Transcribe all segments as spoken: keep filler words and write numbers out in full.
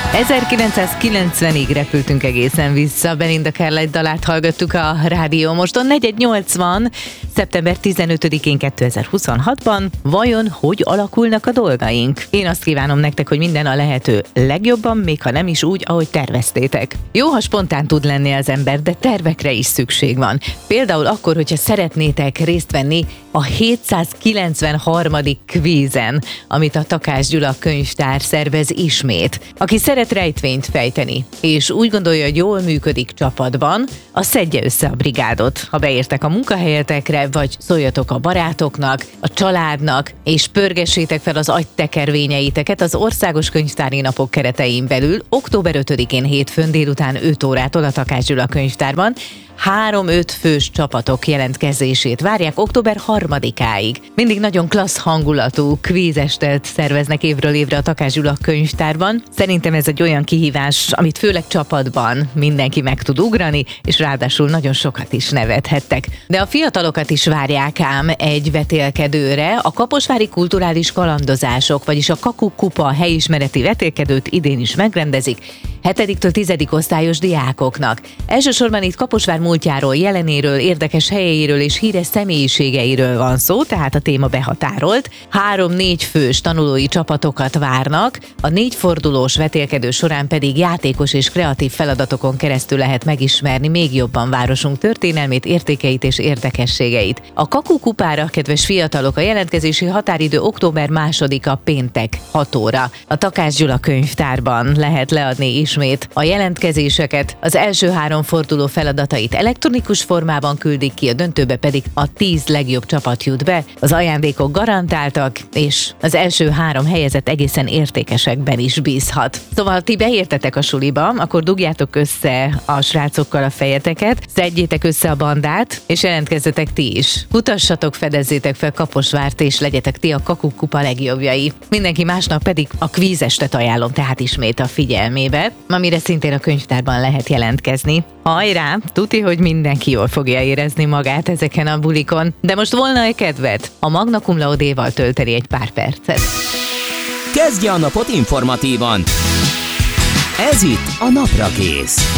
ezerkilencszázkilencvenig repültünk egészen vissza. Belinda Carlisle dalát hallgattuk a Rádió Moston. negyven nyolcvan. szeptember tizenötödikén kétezer-huszonhatban. Vajon hogy alakulnak a dolgaink? Én azt kívánom nektek, hogy minden a lehető legjobban, még ha nem is úgy, ahogy terveztétek. Jó, ha spontán tud lenni az ember, de tervekre is szükség van. Például akkor, hogyha szeretnétek részt venni a hétszázkilencvenharmadik kvízen, amit a Takács Gyula könyvtár szervez ismét. Aki szeret rejtvényt fejteni, és úgy gondolja, hogy jól működik csapatban, az szedje össze a brigádot. Ha beértek a munkahelyetekre, vagy szóljatok a barátoknak, a családnak, és pörgessétek fel az agytekervényeiteket az Országos Könyvtári Napok keretein belül, október ötödikén hétfőn délután öt órától a Takács Gyula könyvtárban. Három-öt fős csapatok jelentkezését várják október harmadikáig. Mindig nagyon klassz hangulatú kvízestet szerveznek évről évre a Takács Gyula könyvtárban. Szerintem ez egy olyan kihívás, amit főleg csapatban mindenki meg tud ugrani, és ráadásul nagyon sokat is nevethettek. De a fiatalokat is várják ám egy vetélkedőre. A Kaposvári Kulturális Kalandozások, vagyis a Kaku Kupa helyismereti vetélkedőt idén is megrendezik, hetediktől tizedik osztályos diákoknak. Elsősorban itt Kaposvár múltjáról, jelenéről, érdekes helyeiről és híres személyiségeiről van szó, tehát a téma behatárolt. Három-négy fős tanulói csapatokat várnak, a négy fordulós vetélkedő során pedig játékos és kreatív feladatokon keresztül lehet megismerni még jobban városunk történelmét, értékeit és érdekességeit. A Kaku Kupára, kedves fiatalok, a jelentkezési határidő október másodika péntek hat óra. A Takács Gyula könyvtárban lehet leadni ismét a jelentkezéseket, az első három forduló feladatait elektronikus formában küldik ki, a döntőbe pedig a tíz legjobb csapat jut be. Az ajándékok garantáltak, és az első három helyezett egészen értékesekben is bízhat. Szóval, ha ti beértetek a suliba, akkor dugjátok össze a srácokkal a fejeteket, szedjétek össze a bandát, és jelentkezzetek ti is. Kutassatok, fedezzétek fel Kaposvárt, és legyetek ti a Kaku Kupa legjobbjai. Mindenki másnak pedig a kvízestet ajánlom tehát ismét a figyelmébe, amire szintén a könyvtárban lehet jelentkezni. Hajrá! Tuti, hogy mindenki jól fogja érezni magát ezeken a bulikon. De most volna egy kedved a Magna Cum Laude-val tölteni egy pár percet. Kezdje a napot informatívan! Ez itt a Naprakész.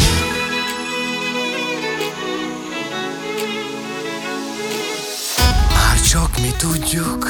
Már csak mi tudjuk,